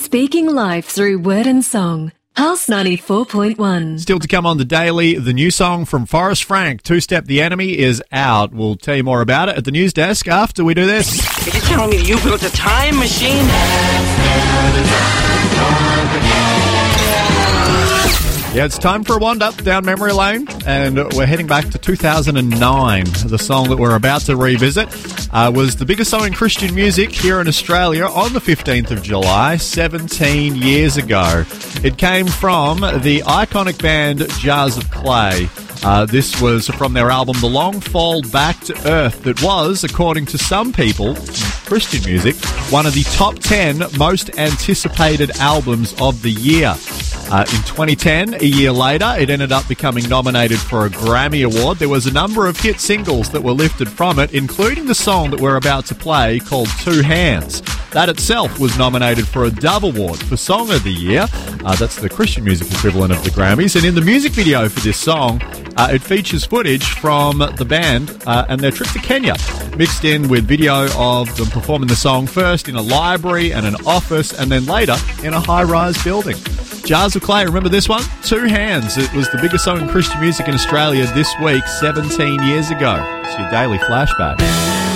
Speaking life through word and song. Pulse 94.1. Still to come on the Daily, the new song from Forrest Frank, Two Step the Enemy, is out. We'll tell you more about it at the news desk after we do this. Are you telling me you built a time machine? Yeah, it's time for a wander down memory lane, and we're heading back to 2009. The song that we're about to revisit was the biggest song in Christian music here in Australia on the 15th of July, 17 years ago. It came from the iconic band Jars of Clay. This was from their album The Long Fall Back to Earth that was, according to some people in Christian music, one of the top 10 most anticipated albums of the year. In 2010, a year later, it ended up becoming nominated for a Grammy Award. There was a number of hit singles that were lifted from it, including the song that we're about to play called Two Hands. That itself was nominated for a Dove Award for Song of the Year. That's the Christian music equivalent of the Grammys. And in the music video for this song, it features footage from the band and their trip to Kenya, mixed in with video of them performing the song first in a library and an office, and then later in a high-rise building. Jars of Clay, remember this one? Two Hands. It was the biggest song in Christian music in Australia this week, 17 years ago. It's your daily flashback.